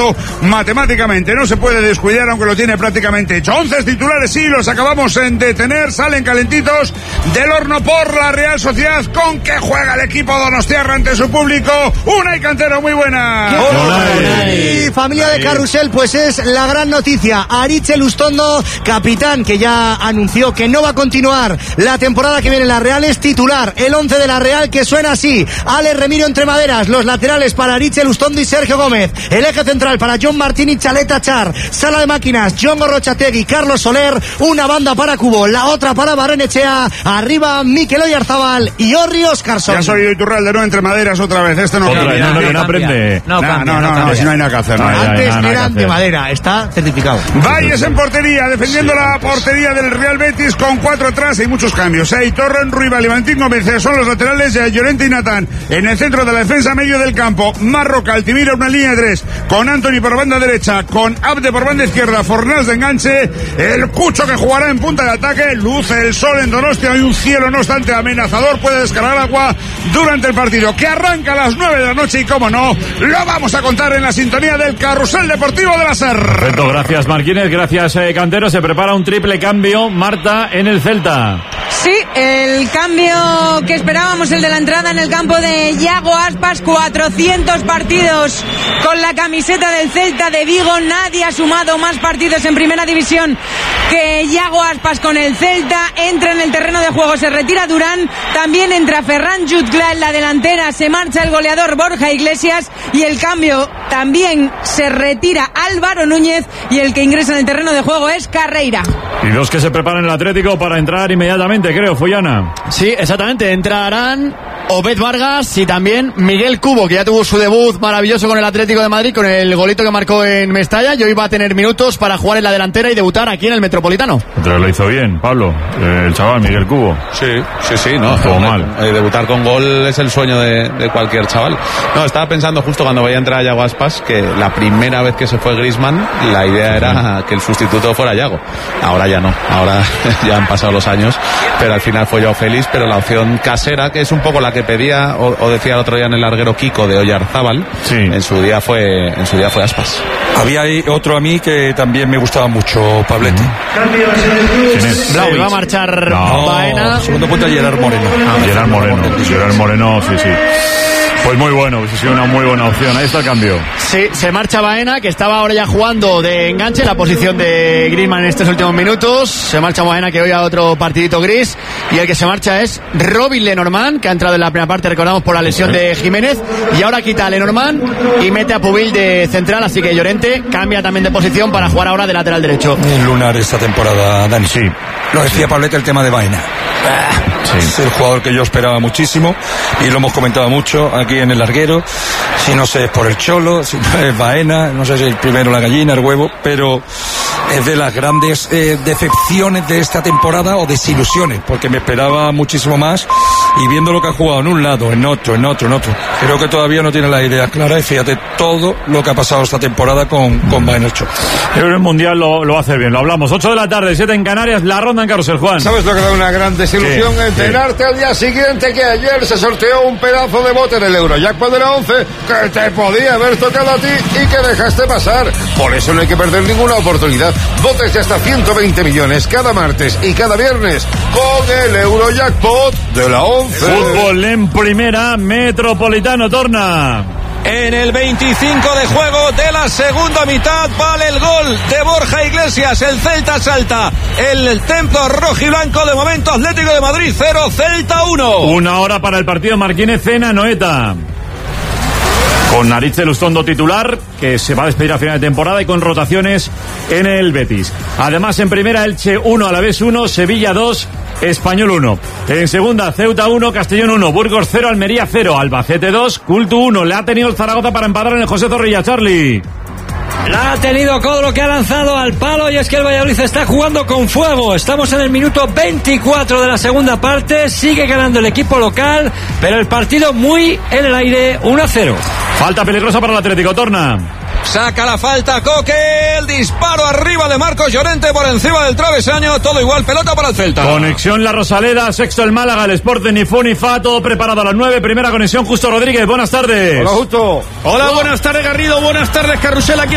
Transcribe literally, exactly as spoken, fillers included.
hecho matemáticamente. No se puede descuidar aunque lo tiene prácticamente hecho. once titulares sí, los acabamos de tener. Salen calentitos del horno por la Real Sociedad. ¿Con qué juega el equipo donostiarra ante su público? Unai Cantero, muy buena. Y familia de Carrusel, pues es la gran noticia. Aritz Lustondo, capitán, que ya anunció que no va a continuar la temporada que viene en la Real, es titular. El once de la Real, que suena así: Alex Remiro entre maderas, los laterales para Aritz Lustondo y Sergio Gómez, el eje central para John Martín y Chaleta Char, sala de máquinas John Gorrochategui, Carlos Soler, una banda para Cubo, la otra para Barrenechea, arriba Mikel Oyarzábal y Orri Óscarson. Ya soy Iturralde, no entre maderas otra vez, este no cambia. No, no, no, no aprende. No, no, no, no, no, si no hay nada que hacer. No, antes no, no, eran de madera, está certificado. Valles en portería, defendiendo sí, la portería del Real Betis con cuatro atrás. Hay muchos cambios. Hay Torren, Ruibal y Valentín Gómez son los laterales, Llorente y Natán. En el centro de la defensa, medio del campo, Marroca, Altimira, una línea de tres, con Anthony por banda derecha, con Abde por banda izquierda, Fornals de enganche, el Cucho que jugará en punta de ataque. Luce el sol en Donostia, hay un cielo no obstante amenazador, puede descargar agua durante el partido, que arranca a las nueve de la noche y como no, lo vamos a contar en la sintonía del Carrusel Deportivo de la SER. Perfecto, gracias Marquínez, gracias eh, Cantero. Se prepara un triple cambio, Marta, en el Celta. Sí, el cambio que esperábamos, el de la entrada en el campo de Yago Aspas. Cuatrocientos partidos con la camiseta del Celta de Vigo. Nadie ha sumado más partidos en primera división que Yago Aspas con el Celta. Entra en el terreno de juego, se retira Durán, también entra Ferran Jutgla en la delantera, se marcha el goleador Borja Iglesias y el cambio también se retira Álvaro Núñez y el que ingresa en el terreno de juego es Carreira. Y dos que se preparan el Atlético para entrar inmediatamente, creo, Follana. Sí, exactamente, entrarán Obed Vargas y también Miguel Cubo, que ya tuvo su debut maravilloso con el Atlético de Madrid, con el golito que marcó en Mestalla, y hoy va a tener minutos para jugar en la delantera y debutar aquí en el Metropolitano. Pero lo hizo bien, Pablo, eh, el chaval Miguel Cubo. Sí, sí, sí, no, estuvo mal. Eh, debutar con gol es el sueño de, de cualquier chaval. No, estaba pensando justo cuando vaya a entrar a Yago Aspas que la primera vez que se fue Griezmann, la idea era que el sustituto fuera Yago. Ahora ya no, ahora ya han pasado los años, pero al final fue Joao Félix, pero la opción casera, que es un poco la que pedía o, o decía el otro día en el larguero Kiko de Oyarzábal, sí. en su día fue en su día fue Aspas. Había ahí otro a mí que también me gustaba mucho, Pabletti. Blau, va a marchar no, Baena. Segundo punto a Gerard Moreno. Ah, Gerard Moreno, Gerard Moreno, sí, sí. Pues muy bueno, ha sido una muy buena opción. Ahí está el cambio. Sí, se marcha Baena, que estaba ahora ya jugando de enganche en la posición de Griezmann en estos últimos minutos. Se marcha Baena, que hoy a otro partidito gris. Y el que se marcha es Robin Lenormand, que ha entrado en la primera parte, recordamos, por la lesión de Jiménez. Y ahora quita a Lenormand y mete a Pubil de central. Así que Llorente cambia también de posición para jugar ahora de lateral derecho. En lunar esta temporada, Dani. Sí. Lo decía Pablete, el tema de Baena. Sí. Es el jugador que yo esperaba muchísimo y lo hemos comentado mucho aquí en el larguero. Si no sé es por el Cholo, si no es Baena, no sé si es primero la gallina, el huevo, pero es de las grandes eh, decepciones de esta temporada o desilusiones, porque me esperaba muchísimo más y viendo lo que ha jugado en un lado, en otro, en otro, en otro, creo que todavía no tiene las ideas claras y fíjate todo lo que ha pasado esta temporada con, con Baena el Cholo. El Mundial lo, lo hace bien, lo hablamos. ocho de la tarde, siete en Canarias, la ronda en Carrusel, Juan. ¿Sabes lo que da una gran desilusión? ¿Qué? Enterarte al día siguiente que ayer se sorteó un pedazo de bote en el Eurojackpot de la once que te podía haber tocado a ti y que dejaste pasar. Por eso no hay que perder ninguna oportunidad. Botes de hasta ciento veinte millones cada martes y cada viernes con el Eurojackpot de la once. Fútbol en primera, Metropolitano torna. En el veinticinco de juego de la segunda mitad vale el gol de Borja Iglesias. El Celta salta el templo rojiblanco. De momento Atlético de Madrid cero, Celta uno. Una hora para el partido. Marquínez cena Noeta. Con Aritz Lustondo titular, que se va a despedir a final de temporada, y con rotaciones en el Betis. Además, en primera, Elche uno, Alavés uno, Sevilla dos, Español uno. En segunda, Ceuta uno, Castellón uno, Burgos cero, Almería cero, Albacete dos, Cultu uno. Le ha tenido el Zaragoza para empatar en el José Zorrilla. Charlie. La ha tenido Codro, que ha lanzado al palo, y es que el Valladolid está jugando con fuego. Estamos en el minuto veinticuatro de la segunda parte, sigue ganando el equipo local, pero el partido muy en el aire, uno a cero. Falta peligrosa para el Atlético, torna. Saca la falta Coque, el disparo arriba de Marcos Llorente por encima del travesaño, todo igual, pelota para el Celta. Conexión La Rosaleda, sexto el Málaga, el Sporting, ni fu ni fa, todo preparado a las nueve, primera conexión Justo Rodríguez, buenas tardes. Hola Justo. Hola, buenas tardes Garrido, buenas tardes Carrusel, aquí